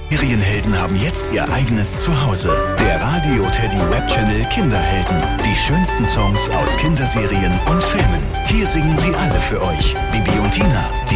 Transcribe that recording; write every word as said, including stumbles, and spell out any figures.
Serienhelden haben jetzt ihr eigenes Zuhause. Der Radio Teddy Webchannel Kinderhelden. Die schönsten Songs aus Kinderserien und Filmen. Hier singen sie alle für euch. Bibi und Tina, die